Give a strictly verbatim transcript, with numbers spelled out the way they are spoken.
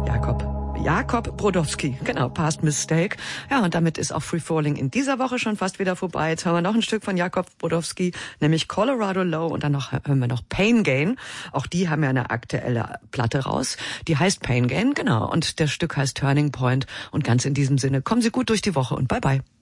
Jakob. Jakob Brodowski, genau, Past Mistake. Ja, und damit ist auch Free Falling in dieser Woche schon fast wieder vorbei. Jetzt hören wir noch ein Stück von Jakob Brodowski, nämlich Colorado Low, und dann noch hören wir noch Pain Gain. Auch die haben ja eine aktuelle Platte raus. Die heißt Pain Gain, genau, und das Stück heißt Turning Point. Und ganz in diesem Sinne, kommen Sie gut durch die Woche und bye bye.